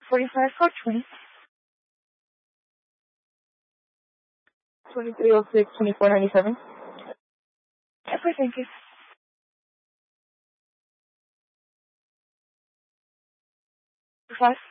45 420. 2306 2497. Okay, thank you. Five.